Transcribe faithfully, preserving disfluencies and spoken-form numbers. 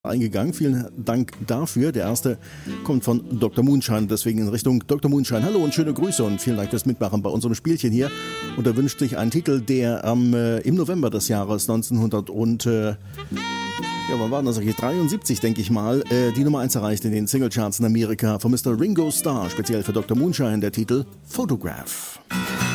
eingegangen. Vielen Dank dafür. Der erste kommt von Doktor Moonshine, deswegen in Richtung Doktor Moonshine. Hallo und schöne Grüße und vielen Dank fürs Mitmachen bei unserem Spielchen hier. Und er wünscht sich einen Titel, der ähm, äh, im November des Jahres neunzehnhundert und äh, ja, wann war das eigentlich? dreiundsiebzig, denke ich mal, äh, die Nummer eins erreicht in den Singlecharts in Amerika von Mister Ringo Starr, speziell für Doktor Moonshine, der Titel Photograph.